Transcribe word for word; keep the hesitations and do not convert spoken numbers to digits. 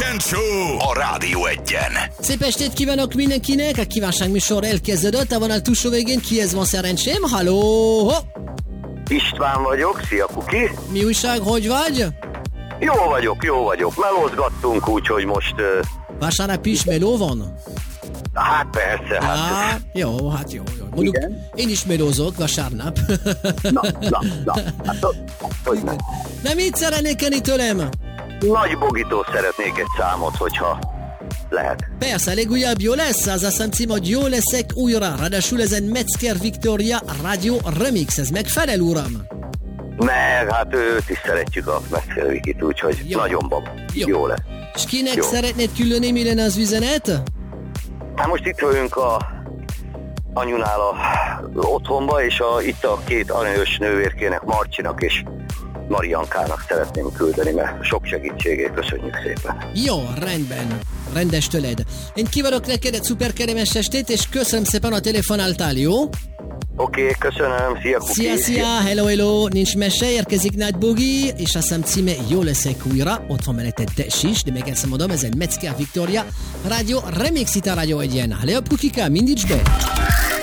Legyen Show a Rádió Egyen. Szép estét kívánok mindenkinek, a kívánságműsor elkezdődött, a vonal túlsó végén kihez van szerencsém? Halló! István vagyok, szia Kuki! Mi újság, hogy vagy? Jó vagyok, jó vagyok, melózgattunk, úgyhogy most... Uh... Vasárnap is meló van? Hát persze, hát... Á, jó, hát jó, jó. Mondjuk, igen. Én is melózok vasárnap. Na, na, na, hát hogy nem. De mit szeretnék enni tőlem? Nagy bogitó szeretnék egy számot, hogyha lehet. Persze, legújabb jó lesz, az a számcím, hogy jó leszek újra. Ráadásul ez egy Metzger Victoria Radio Remix, ez megfelel, uram? Meg, hát őt is szeretjük a Metzger Vikit, úgyhogy jó. Nagyon bab. Jó. Jó lesz. És kinek jó. Szeretnéd küldeni, mi lenne az üzenet? Hát most itt vagyunk a anyunál a otthonba, és a, itt a két aranyos nővérkének, Marcsinak és Mariankának szeretném küldeni, mert sok segítségét köszönjük szépen. Jó, rendben. Rendes tőled. Én kívánok neked egy szuper kellemes estét, és köszönöm szépen a telefonáltál, jó? Oké, okay, köszönöm, szia Kuki. Szia, szia, hello, hello, nincs mese, érkezik Nagy Bogi, és a szám címe Jó leszek újra, ott van mellette Des is, de még ezt mondom, ez egy Metzger Victoria Radio Remix itt a Radio Egyen. Hello, Kukika, mindíts be!